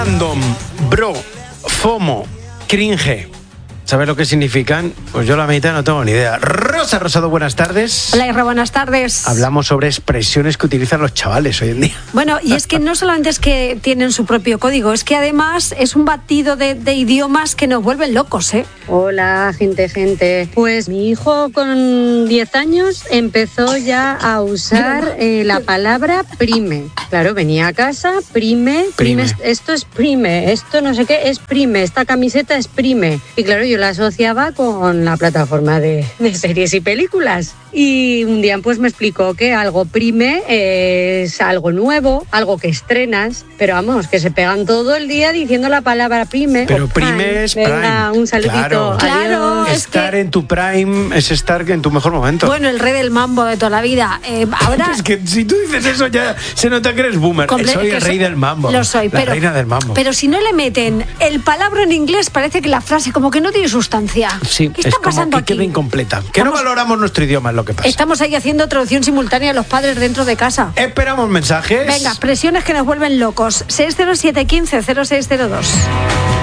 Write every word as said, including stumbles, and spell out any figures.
Random, bro, FOMO, cringe. ¿Sabes lo que significan? Pues yo la mitad no tengo ni idea. Rosa Rosado, buenas tardes. Hola, Irra, buenas tardes. Hablamos sobre expresiones que utilizan los chavales hoy en día. Bueno, y es que no solamente es que tienen su propio código, es que además es un batido de, de idiomas que nos vuelven locos, ¿eh? Hola, gente, gente. Pues mi hijo con diez años empezó ya a usar eh, la palabra prime. Claro, venía a casa, prime, prime, prime, esto es prime, esto no sé qué es prime, esta camiseta es prime. Y claro, yo la asociaba con la plataforma de, de series y películas. Y un día pues me explicó que algo prime es algo nuevo, algo que estrenas, pero vamos, que se pegan todo el día diciendo la palabra prime. Pero prime es prime. Venga, un saludito. Claro, claro, es estar que... en tu prime es estar en tu mejor momento. Bueno, el rey del mambo de toda la vida. Eh, ahora... Es que si tú dices eso ya se nota que eres boomer. Comple- soy el rey del mambo. Lo soy, la pero, reina del mambo. Pero si no le meten el palabra en inglés, parece que la frase como que no tiene sustancia. Sí, ¿Qué está es como pasando que aquí? queda incompleta. Que estamos, no valoramos nuestro idioma, es lo que pasa. Estamos ahí haciendo traducción simultánea a los padres dentro de casa. Esperamos mensajes. Venga, presiones que nos vuelven locos. seis cero siete uno cinco cero seis cero dos.